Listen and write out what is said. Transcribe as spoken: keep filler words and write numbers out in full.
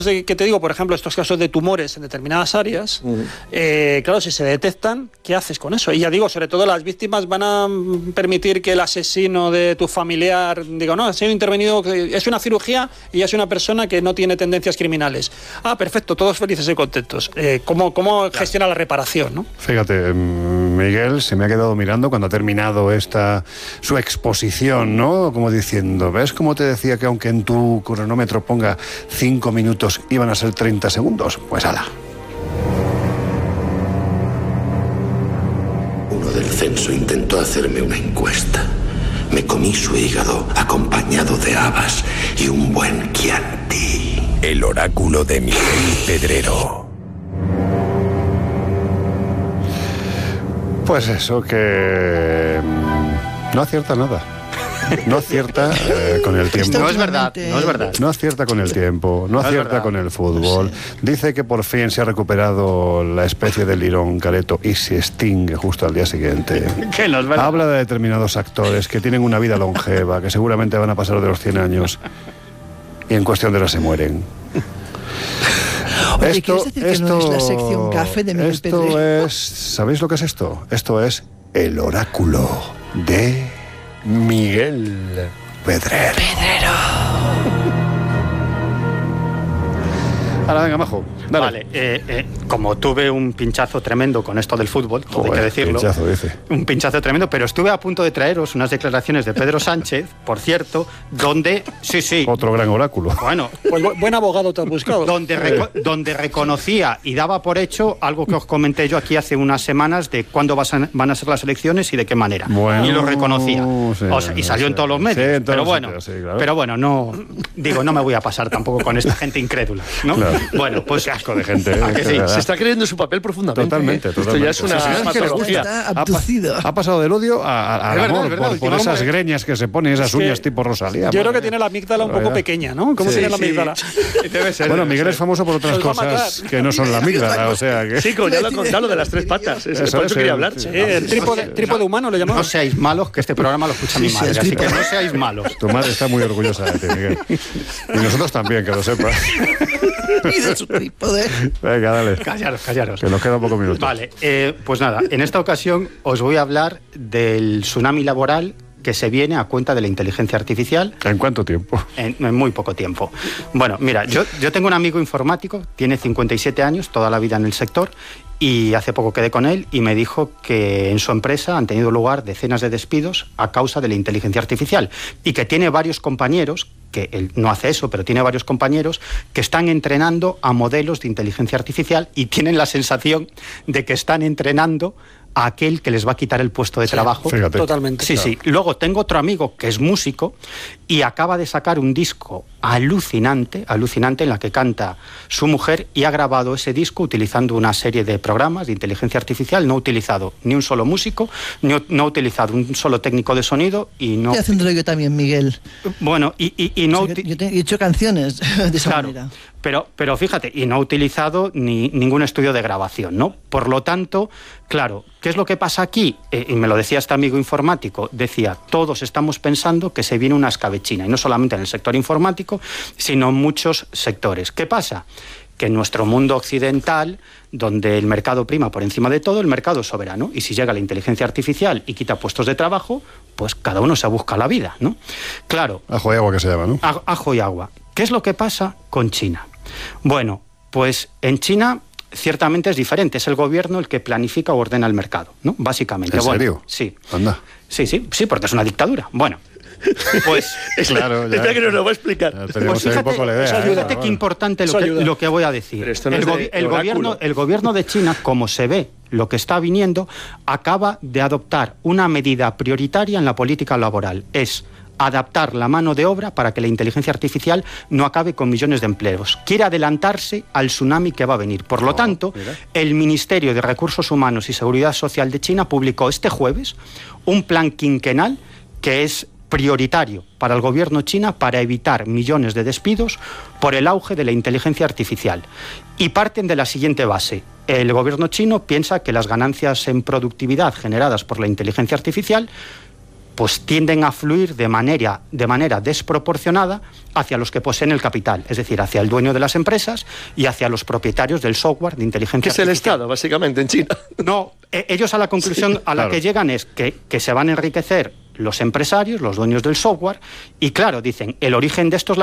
que te digo, por ejemplo, estos casos de tumores en determinadas áreas, uh-huh. eh, claro, si se detectan, ¿qué haces con eso? Y ya digo, sobre todo las víctimas van a permitir que el asesino de tu familiar diga, no, ha sido intervenido, es una cirugía y es una persona que no tiene tendencias criminales. Ah, perfecto, todos felices y contentos. Eh, ¿Cómo, cómo claro. gestiona la reparación, no? Fíjate, Miguel se me ha quedado mirando cuando ha terminado esta su exposición, ¿no? Como diciendo, ¿ves cómo te decía que aunque en tu cronómetro ponga cinco minutos iban a ser treinta segundos? Pues ala. Uno del censo intentó hacerme una encuesta. Me comí su hígado acompañado de habas y un buen Chianti. El oráculo de Miguel Pedrero. Pues eso, que no acierta nada. No acierta eh, con el tiempo. No es verdad, no es verdad. No acierta con el tiempo, no, no acierta con el fútbol. No sé. Dice que por fin se ha recuperado la especie de lirón careto y se extingue justo al día siguiente. ¿Qué no es verdad? Habla de determinados actores que tienen una vida longeva, que seguramente van a pasar de los cien años y en cuestión de horas se mueren. Oye, esto, ¿quieres decir que esto, no es la sección café de Miguel Esto Pedrero? es... ¿Sabéis lo que es esto? Esto es el oráculo de... Miguel Pedrero. Pedrero. Ahora, venga, Majo, dale. Vale, eh, eh, como tuve un pinchazo tremendo con esto del fútbol, todo hay que decirlo. Pinchazo, dice. Un pinchazo tremendo, pero estuve a punto de traeros unas declaraciones de Pedro Sánchez, por cierto, donde... Sí, sí. Otro gran oráculo. Bueno. Pues buen abogado te has buscado. Donde, reco donde reconocía y daba por hecho algo que os comenté yo aquí hace unas semanas de cuándo vas a, van a ser las elecciones y de qué manera. Bueno, y lo reconocía. Sí, o sea, y salió sí, en todos los medios. Sí, en todos pero, los bueno, sitios, sí, claro. Pero bueno, no... Digo, no me voy a pasar tampoco con esta gente incrédula, ¿no? Claro. Bueno, pues... Qué asco de gente. ¿eh? Que sí, se está creyendo su papel profundamente. Totalmente, ¿eh? totalmente. Esto ya es una patología. Ha, ha pasado del odio al amor, verdad, por, por esas greñas que se pone, esas es uñas que tipo Rosalía. Yo creo que tiene la amígdala un poco pequeña, ¿no? ¿Cómo sí, tiene la amígdala? Sí. Debe ser, bueno, Miguel es famoso por otras cosas que no son la amígdala, o sea que... Sí, como ya lo ha contado, lo de las tres patas. Es eso, eso quería hablar. Sí, el trípode, trípode humano le llamamos. No seáis malos, que este programa lo escucha mi madre, así que no seáis malos. Tu madre está muy orgullosa de ti, Miguel. Y nosotros también, que lo sepas. Y de su trípode. Venga, dale. Callaros, callaros. Que nos quedan pocos minutos. Vale, eh, pues nada, en esta ocasión os voy a hablar del tsunami laboral que se viene a cuenta de la inteligencia artificial. ¿En cuánto tiempo? En, en muy poco tiempo. Bueno, mira, yo, yo tengo un amigo informático, tiene cincuenta y siete años, toda la vida en el sector, y hace poco quedé con él y me dijo que en su empresa han tenido lugar decenas de despidos a causa de la inteligencia artificial y que tiene varios compañeros, que él no hace eso, pero tiene varios compañeros que están entrenando a modelos de inteligencia artificial y tienen la sensación de que están entrenando a aquel que les va a quitar el puesto de sí, trabajo. Fíjate. Totalmente. Sí, claro. sí. Luego tengo otro amigo que es músico y acaba de sacar un disco alucinante, alucinante, en la que canta su mujer y ha grabado ese disco utilizando una serie de programas de inteligencia artificial. No ha utilizado ni un solo músico, ni, no ha utilizado un solo técnico de sonido y no... Estoy haciéndolo yo también, Miguel. Bueno, y, y, y no... O sea, yo, yo he hecho canciones de esa claro, manera. Pero, pero fíjate, y no ha utilizado ni ningún estudio de grabación, ¿no? Por lo tanto, claro, ¿qué es lo que pasa aquí? Eh, y me lo decía este amigo informático, decía, todos estamos pensando que se viene una escabechina, y no solamente en el sector informático, sino en muchos sectores. ¿Qué pasa? Que en nuestro mundo occidental, donde el mercado prima por encima de todo, el mercado es soberano, y si llega la inteligencia artificial y quita puestos de trabajo, pues cada uno se busca la vida, ¿no? Claro. Ajo y agua que se llama, ¿no? Ajo y agua. ¿Qué es lo que pasa con China? Bueno, pues en China ciertamente es diferente. Es el gobierno el que planifica o ordena el mercado, ¿no? Básicamente. ¿En serio? Bueno, sí. Anda. Sí, sí, sí, porque es una dictadura. Bueno, pues... claro, ya. Espera que nos lo va a explicar. Pues fíjate, un poco la idea, eso ayuda, ¿eh? fíjate qué importante lo que, lo que voy a decir. Pero esto no el, es go de, el, gobierno, el gobierno de China, como se ve lo que está viniendo, acaba de adoptar una medida prioritaria en la política laboral. Es adaptar la mano de obra para que la inteligencia artificial no acabe con millones de empleos. Quiere adelantarse al tsunami que va a venir. Por lo oh, tanto, mira. el Ministerio de Recursos Humanos y Seguridad Social de China publicó este jueves un plan quinquenal que es prioritario para el gobierno chino para evitar millones de despidos por el auge de la inteligencia artificial. Y parten de la siguiente base. El gobierno chino piensa que las ganancias en productividad generadas por la inteligencia artificial pues tienden a fluir de manera, de manera desproporcionada hacia los que poseen el capital, es decir, hacia el dueño de las empresas y hacia los propietarios del software de inteligencia que es el artificial. Estado, básicamente, en China. No, eh, ellos a la conclusión Sí, a la claro. que llegan es que, que se van a enriquecer los empresarios, los dueños del software, y claro, dicen, el origen de estos